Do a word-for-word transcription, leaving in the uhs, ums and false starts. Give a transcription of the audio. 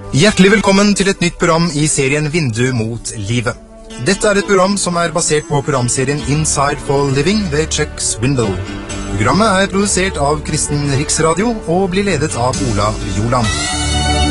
Hjertelig velkommen til et nytt program i serien Vindu mot livet. Dette er et program som er basert på programserien Inside for Living ved Chuck's Window. Programmet er produsert av Kristen Riksradio og blir ledet av Ola Joland.